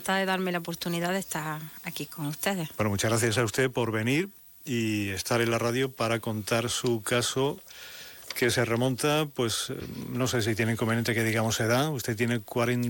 encantada de darme la oportunidad de estar aquí con ustedes. Bueno, muchas gracias a usted por venir y estar en la radio para contar su caso, que se remonta, pues, no sé si tiene inconveniente que digamos edad. Usted tiene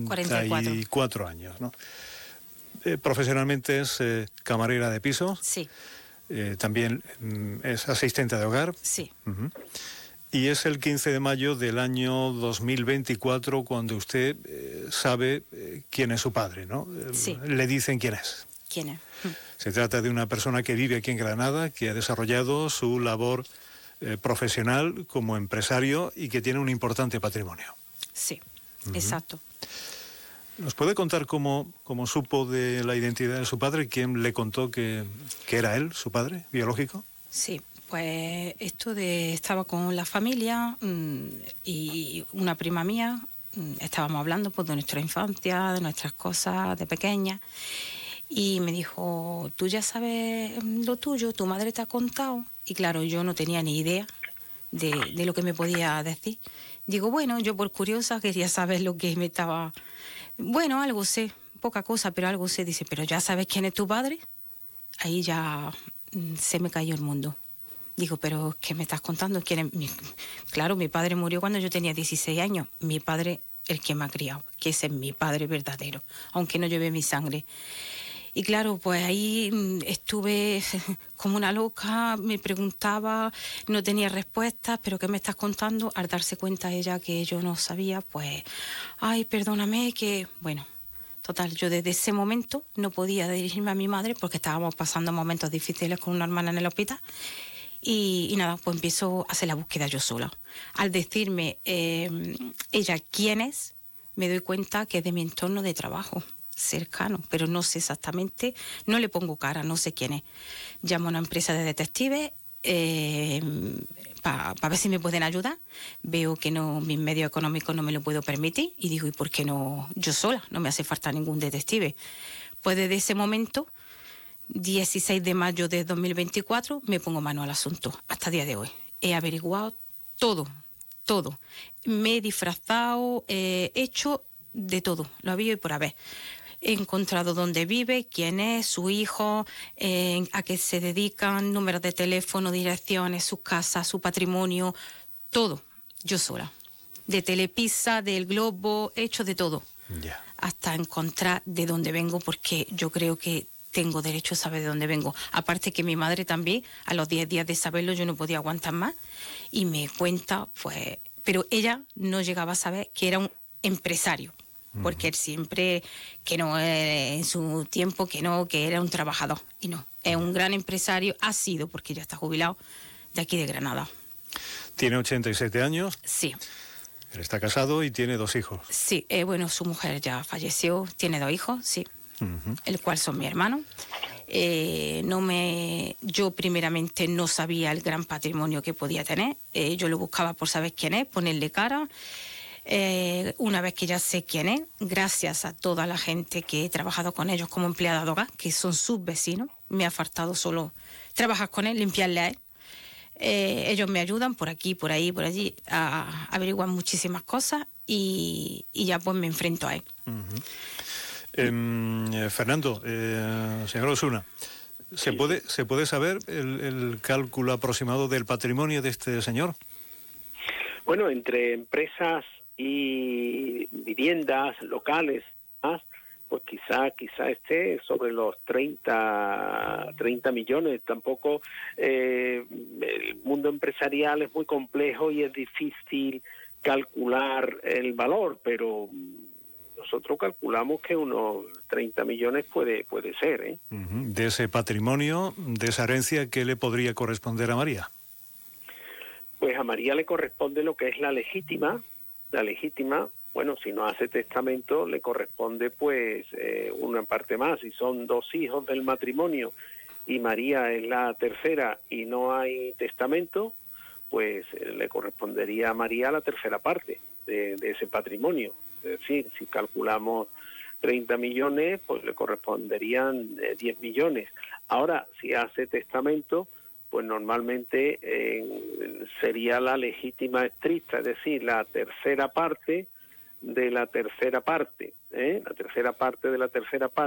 44 años, ¿no? Profesionalmente es camarera de piso. Sí. También es asistente de hogar. Sí. Uh-huh. Y es el 15 de mayo del año 2024 cuando usted sabe quién es su padre, ¿no? Sí. Le dicen quién es. ¿Quién es? Se trata de una persona que vive aquí en Granada, que ha desarrollado su labor profesional como empresario y que tiene un importante patrimonio. Sí, exacto. ¿Nos puede contar cómo supo de la identidad de su padre? ¿Quién le contó que era él, su padre biológico? Sí, pues estaba con la familia y una prima mía, estábamos hablando pues de nuestra infancia, de nuestras cosas de pequeña, y me dijo, ¿tú ya sabes lo tuyo? ¿Tu madre te ha contado? Y claro, yo no tenía ni idea de lo que me podía decir. Digo, bueno, yo por curiosa quería saber lo que me estaba... Bueno, algo sé, poca cosa, pero algo sé. Dice, ¿pero ya sabes quién es tu padre? Ahí ya se me cayó el mundo. Digo, ¿pero qué me estás contando? ¿Quién es? Claro, mi padre murió cuando yo tenía 16 años. Mi padre, el que me ha criado, que ese es mi padre verdadero, aunque no lleve mi sangre. Y claro, pues ahí estuve como una loca, me preguntaba, no tenía respuestas, ¿pero qué me estás contando? Al darse cuenta ella que yo no sabía, pues, ay, perdóname, que... Bueno, total, yo desde ese momento no podía dirigirme a mi madre porque estábamos pasando momentos difíciles con una hermana en el hospital. Y nada, pues empiezo a hacer la búsqueda yo sola. Al decirme ella quién es, me doy cuenta que es de mi entorno de trabajo cercano, pero no sé exactamente, no le pongo cara, no sé quién es. Llamo a una empresa de detectives para ver si me pueden ayudar. Veo que no, mis medios económicos no me lo puedo permitir y digo, ¿y por qué no yo sola? No me hace falta ningún detective. Pues desde ese momento, 16 de mayo de 2024, me pongo mano al asunto hasta el día de hoy. He averiguado todo. Me he disfrazado, he hecho de todo, lo había y por haber. He encontrado dónde vive, quién es, su hijo, a qué se dedican, números de teléfono, direcciones, su casa, su patrimonio, todo, yo sola. De Telepizza, del Globo, he hecho de todo. Yeah. Hasta encontrar de dónde vengo, porque yo creo que tengo derecho a saber de dónde vengo. Aparte que mi madre también, a los 10 días de saberlo, yo no podía aguantar más. Y me cuenta, pues... Pero ella no llegaba a saber que era un empresario. Porque él siempre, que no, en su tiempo, que era un trabajador. Y no, es un gran empresario, ha sido, porque ya está jubilado, de aquí de Granada. ¿Tiene 87 años? Sí. Él está casado y tiene 2 hijos. Sí, bueno, su mujer ya falleció, tiene 2 hijos, sí, el cual son mi hermano. Yo primeramente no sabía el gran patrimonio que podía tener, yo lo buscaba por saber quién es, ponerle cara. Una vez que ya sé quién es, gracias a toda la gente que he trabajado con ellos como empleada de hogar, que son sus vecinos, me ha faltado solo trabajar con él, limpiarle a él. Ellos me ayudan por aquí, por ahí, por allí, a averiguar muchísimas cosas y ya pues me enfrento a él. Fernando, señor Osuna, ¿se puede saber el cálculo aproximado del patrimonio de este señor? Bueno, entre empresas y viviendas locales, pues quizá esté sobre los 30 millones. Tampoco el mundo empresarial es muy complejo y es difícil calcular el valor, pero nosotros calculamos que unos 30 millones puede ser, ¿eh? De ese patrimonio, de esa herencia, ¿qué le podría corresponder a María? Pues a María le corresponde lo que es la legítima, bueno, si no hace testamento, le corresponde pues una parte más. Si son 2 hijos del matrimonio y María es la tercera y no hay testamento, pues le correspondería a María la tercera parte de ese patrimonio. Es decir, si calculamos 30 millones, pues le corresponderían 10 millones. Ahora, si hace testamento, pues normalmente sería la legítima estricta, es decir, la tercera parte de la tercera parte, la tercera parte de la tercera parte.